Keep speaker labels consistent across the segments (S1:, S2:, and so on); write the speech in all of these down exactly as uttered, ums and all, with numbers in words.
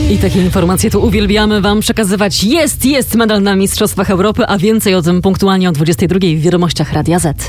S1: I takie informacje tu uwielbiamy Wam przekazywać. Jest, jest medal na Mistrzostwach Europy, a więcej o tym punktualnie o dwudziestej drugiej w Wiadomościach Radia Z.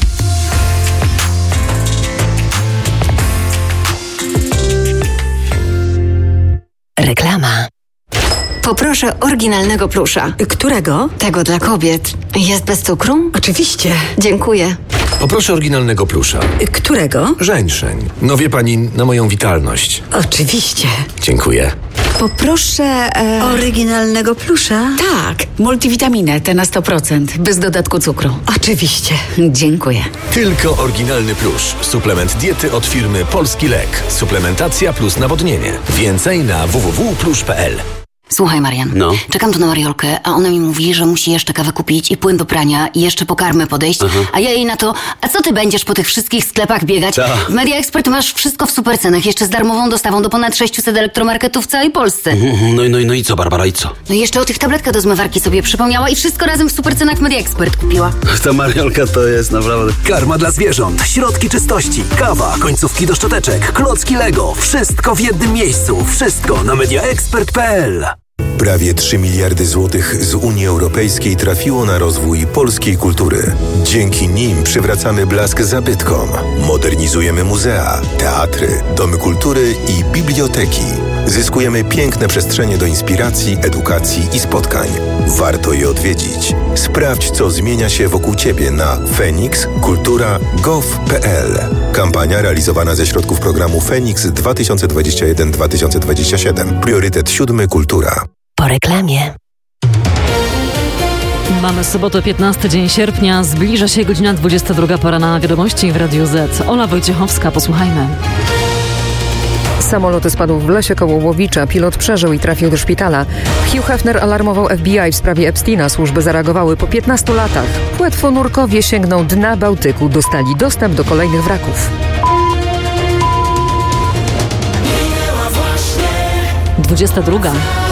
S2: Reklama. Poproszę oryginalnego plusza.
S3: Którego?
S2: Tego dla kobiet. Jest bez cukru?
S3: Oczywiście.
S2: Dziękuję.
S4: Poproszę oryginalnego plusza.
S3: Którego?
S4: Żeńszeń. No wie pani, na moją witalność.
S3: Oczywiście.
S4: Dziękuję.
S3: Poproszę e...
S5: oryginalnego plusza?
S3: Tak.
S5: Multivitaminę, te na sto procent, bez dodatku cukru.
S3: Oczywiście.
S5: Dziękuję.
S4: Tylko oryginalny plusz. Suplement diety od firmy Polski Lek. Suplementacja plus nawodnienie. Więcej na w w w kropka plusz kropka p l.
S6: Słuchaj, Marian,
S7: no.
S6: Czekam tu na Mariolkę, a ona mi mówi, że musi jeszcze kawę kupić i płyn do prania i jeszcze po karmę podejść,
S7: Aha.
S6: a ja jej na to, a co ty będziesz po tych wszystkich sklepach biegać?
S7: Ta.
S6: W Media Expert masz wszystko w supercenach, jeszcze z darmową dostawą do ponad sześciuset elektromarketów w całej Polsce.
S7: No i, no, i, no i co, Barbara, i co?
S6: No i jeszcze o tych tabletkach do zmywarki sobie przypomniała i wszystko razem w supercenach w Media Expert kupiła.
S7: Ta Mariolka to jest naprawdę...
S8: Karma dla zwierząt, środki czystości, kawa, końcówki do szczoteczek, klocki Lego. Wszystko w jednym miejscu. Wszystko na media expert kropka p l.
S9: Prawie trzy miliardy złotych z Unii Europejskiej trafiło na rozwój polskiej kultury. Dzięki nim przywracamy blask zabytkom, modernizujemy muzea, teatry, domy kultury i biblioteki. Zyskujemy piękne przestrzenie do inspiracji, edukacji i spotkań. Warto je odwiedzić. Sprawdź, co zmienia się wokół Ciebie na fenix kultura kropka gov kropka p l. Kampania realizowana ze środków programu Feniks dwa tysiące dwadzieścia jeden do dwa tysiące dwadzieścia siedem. Priorytet siódmy Kultura.
S2: Po reklamie.
S1: Mamy sobotę, piętnasty dzień sierpnia. Zbliża się godzina dwudziesta druga, pora na Wiadomości w Radiu Z. Ola Wojciechowska, posłuchajmy.
S10: Samolot spadł w lesie koło Łowicza. Pilot przeżył i trafił do szpitala. Hugh Hefner alarmował F B I w sprawie Epsteina. Służby zareagowały po piętnastu latach. Płetwonurkowie sięgną dna Bałtyku. Dostali dostęp do kolejnych wraków.
S1: dwudziesta druga.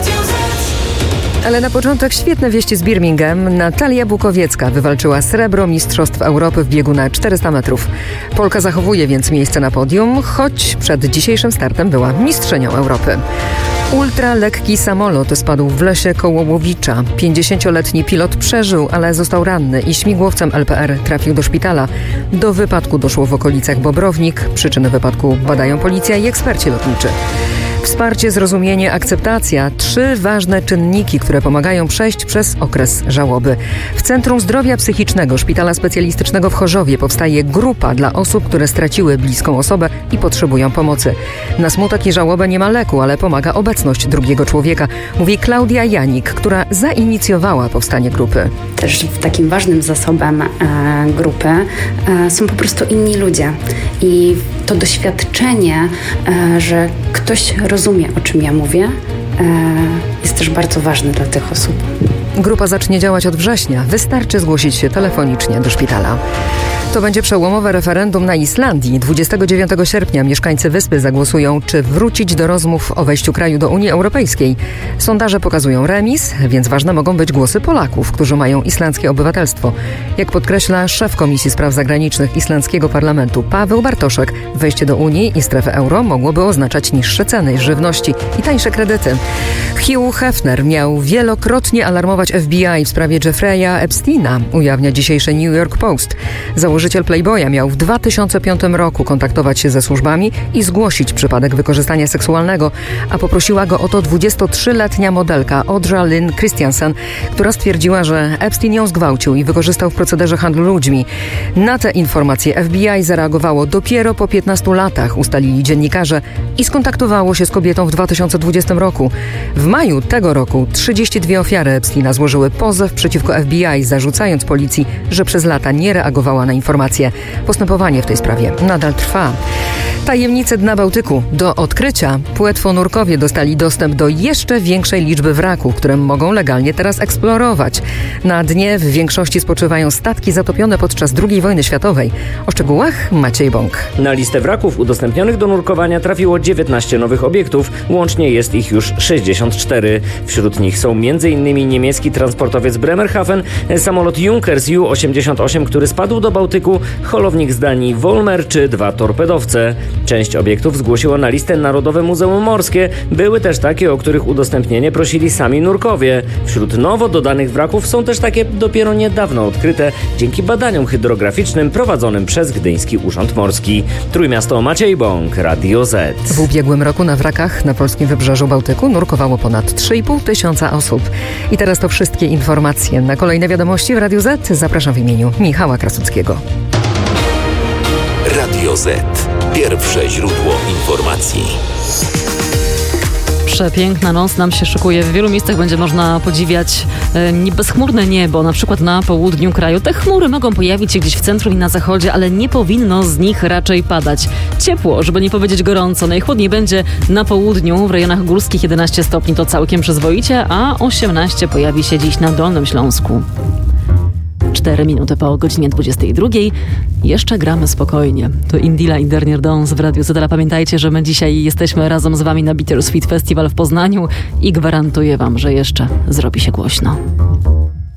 S10: Ale na początek świetne wieści z Birmingham. Natalia Bukowiecka wywalczyła srebro Mistrzostw Europy w biegu na czterysta metrów. Polka zachowuje więc miejsce na podium, choć przed dzisiejszym startem była mistrzynią Europy. Ultralekki samolot spadł w lesie koło Łowicza. pięćdziesięcioletni pilot przeżył, ale został ranny i śmigłowcem L P R trafił do szpitala. Do wypadku doszło w okolicach Bobrownik. Przyczyny wypadku badają policja i eksperci lotniczy. Wsparcie, zrozumienie, akceptacja. Trzy ważne czynniki, które pomagają przejść przez okres żałoby. W Centrum Zdrowia Psychicznego Szpitala Specjalistycznego w Chorzowie powstaje grupa dla osób, które straciły bliską osobę i potrzebują pomocy. Na smutek i żałobę nie ma leku, ale pomaga obecność drugiego człowieka, mówi Klaudia Janik, która zainicjowała powstanie grupy.
S11: Też takim ważnym zasobem e, grupy e, są po prostu inni ludzie. I to doświadczenie, e, że ktoś rozumie, o czym ja mówię, e, jest też bardzo ważne dla tych osób.
S10: Grupa zacznie działać od września. Wystarczy zgłosić się telefonicznie do szpitala. To będzie przełomowe referendum na Islandii. dwudziestego dziewiątego sierpnia mieszkańcy wyspy zagłosują, czy wrócić do rozmów o wejściu kraju do Unii Europejskiej. Sondaże pokazują remis, więc ważne mogą być głosy Polaków, którzy mają islandzkie obywatelstwo. Jak podkreśla szef Komisji Spraw Zagranicznych islandzkiego parlamentu Paweł Bartoszek, wejście do Unii i strefy euro mogłoby oznaczać niższe ceny żywności i tańsze kredyty. Hugh Hefner miał wielokrotnie alarmować F B I w sprawie Jeffrey'a Epsteina, ujawnia dzisiejszy New York Post. Założyciel Playboya miał w dwa tysiące piątym roku kontaktować się ze służbami i zgłosić przypadek wykorzystania seksualnego, a poprosiła go o to dwudziestotrzyletnia modelka Audra Lynn Christiansen, która stwierdziła, że Epstein ją zgwałcił i wykorzystał w procederze handlu ludźmi. Na te informacje F B I zareagowało dopiero po piętnastu latach, ustalili dziennikarze, i skontaktowało się z kobietą w dwa tysiące dwudziestym roku. W maju tego roku trzydzieści dwie ofiary Epsteina złożyły pozew przeciwko F B I, zarzucając policji, że przez lata nie reagowała na informacje. Postępowanie w tej sprawie nadal trwa. Tajemnice dna Bałtyku. Do odkrycia płetwonurkowie dostali dostęp do jeszcze większej liczby wraków, które mogą legalnie teraz eksplorować. Na dnie w większości spoczywają statki zatopione podczas drugiej wojny światowej. O szczegółach Maciej Bąk.
S12: Na listę wraków udostępnionych do nurkowania trafiło dziewiętnaście nowych obiektów. Łącznie jest ich już sześćdziesiąt cztery. Wśród nich są m.in. niemieckie niemiecki transportowiec Bremerhaven, samolot Junkers U osiemdziesiąt osiem, który spadł do Bałtyku, holownik z Danii Volmer czy dwa torpedowce. Część obiektów zgłosiło na listę Narodowe Muzeum Morskie. Były też takie, o których udostępnienie prosili sami nurkowie. Wśród nowo dodanych wraków są też takie dopiero niedawno odkryte dzięki badaniom hydrograficznym prowadzonym przez Gdyński Urząd Morski. Trójmiasto, Maciej Bąk, Radio Z.
S10: W ubiegłym roku na wrakach na polskim wybrzeżu Bałtyku nurkowało ponad trzy i pół tysiąca osób. I teraz to wszystkie informacje. Na kolejne wiadomości w Radiu Z zapraszam w imieniu Michała Krasuckiego.
S4: Radio Z. Pierwsze źródło informacji.
S1: Przepiękna noc nam się szykuje. W wielu miejscach będzie można podziwiać e, bezchmurne niebo, na przykład na południu kraju. Te chmury mogą pojawić się gdzieś w centrum i na zachodzie, ale nie powinno z nich raczej padać. Ciepło, żeby nie powiedzieć gorąco. Najchłodniej będzie na południu, w rejonach górskich jedenaście stopni to całkiem przyzwoicie, a osiemnaście pojawi się dziś na Dolnym Śląsku. Cztery minuty po godzinie dwudziestej drugiej. Jeszcze gramy spokojnie. To Indila i Dernier Dance w Radiu Z. Ale pamiętajcie, że my dzisiaj jesteśmy razem z wami na Bittersweet Festival w Poznaniu i gwarantuję wam, że jeszcze zrobi się głośno.